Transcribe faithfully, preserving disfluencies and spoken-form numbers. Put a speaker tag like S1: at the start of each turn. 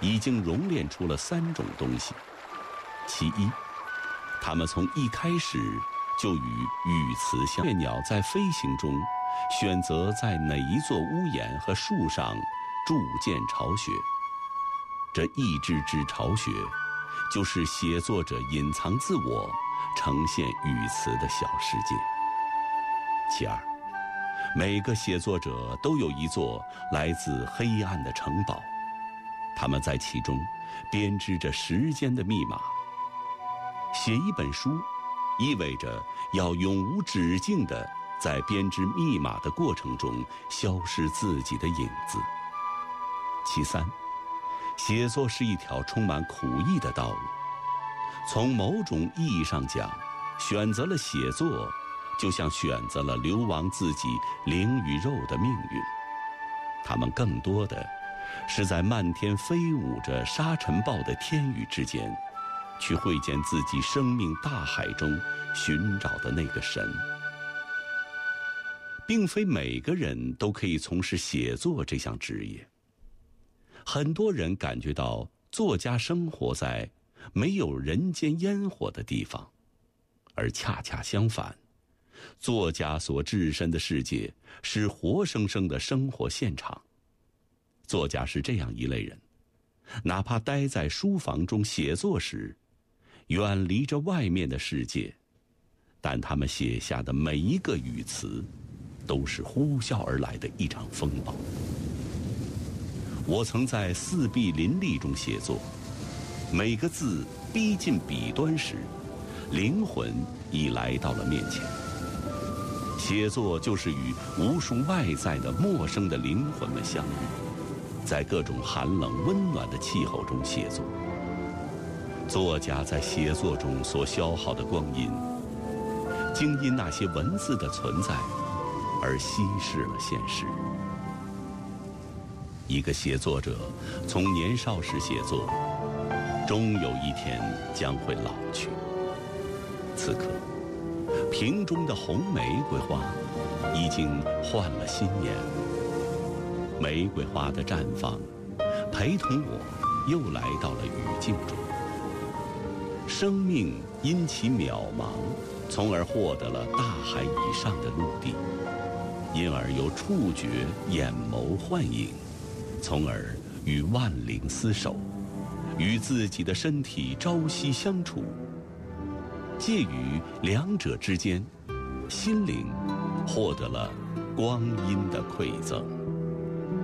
S1: 已经熔炼出了三种东西。其一，它们从一开始就与语词相。雀鸟在飞行中选择在哪一座屋檐和树上筑建巢穴，这一只只巢穴就是写作者隐藏自我，呈现语词的小世界。其二，每个写作者都有一座来自黑暗的城堡，他们在其中编织着时间的密码。写一本书意味着要永无止境地在编织密码的过程中消失自己的影子。其三，写作是一条充满苦役的道路。从某种意义上讲，选择了写作，就像选择了流亡自己灵与肉的命运。他们更多的是在漫天飞舞着沙尘暴的天宇之间，去会见自己生命大海中寻找的那个神。并非每个人都可以从事写作这项职业。很多人感觉到作家生活在没有人间烟火的地方，而恰恰相反，作家所置身的世界是活生生的生活现场。作家是这样一类人，哪怕待在书房中写作时，远离着外面的世界，但他们写下的每一个语词都是呼啸而来的一场风暴。我曾在四壁林立中写作，每个字逼近笔端时，灵魂已来到了面前。写作就是与无数外在的陌生的灵魂们相遇，在各种寒冷温暖的气候中写作。作家在写作中所消耗的光阴，竟因那些文字的存在而稀释了现实。一个写作者从年少时写作，终有一天将会老去。此刻，瓶中的红玫瑰花已经换了新颜。玫瑰花的绽放，陪同我又来到了语境中。生命因其渺茫，从而获得了大海以上的陆地，因而有触觉、眼眸幻影，从而与万灵厮守，与自己的身体朝夕相处。介于两者之间，心灵获得了光阴的馈赠。